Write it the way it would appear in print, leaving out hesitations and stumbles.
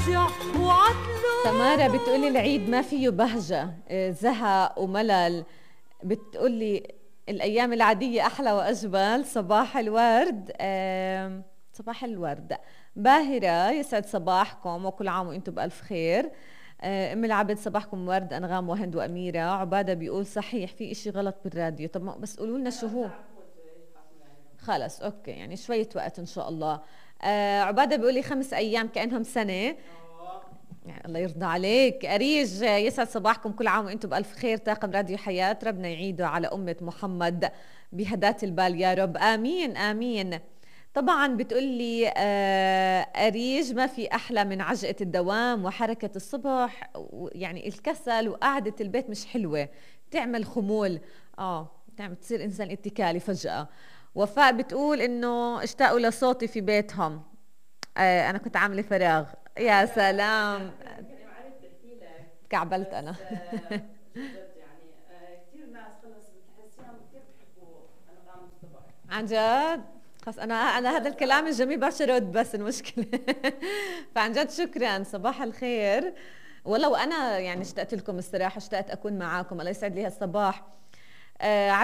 وجع وعطله. سمارة بتقولي العيد ما فيه بهجة، زهق وملل. بتقولي الأيام العادية أحلى وأجمل. صباح الورد. صباح الورد باهرة، يسعد صباحكم وكل عام وانتم بألف خير. ام العبد صباحكم ورد، انغام وهند واميره. عباده بيقول صحيح في اشي غلط بالراديو. طب بس قولوا لنا شو هو. خلص اوكي، يعني شويه وقت ان شاء الله. عباده بيقول لي 5 ايام كانهم سنه. يعني الله يرضى عليك. أريج يسعد صباحكم، كل عام وانتم بألف خير. طاقم راديو حياة ربنا يعيده على أمة محمد بهداة البال يا رب، آمين آمين. طبعا بتقولي أريج ما في أحلى من عجقة الدوام وحركة الصبح، يعني الكسل وقعدة البيت مش حلوة، تعمل خمول. تعمل تصير إنسان اتكالي فجأة. وفاء بتقول إنه اشتاقوا لصوتي في بيتهم. أنا كنت عاملة فراغ. يا سلام، كعبلت انا. جد يعني كثير ناس خلص بتحسيهم كثير بحبوا انغام الصبح عن جد. خلص انا هذا الكلام الجميل بعرفش ارد، بس المشكله. فعن جد شكرا، صباح الخير. والله وانا يعني اشتقت لكم الصراحه، اشتقت اكون معاكم. الله يسعد لي هالصباح.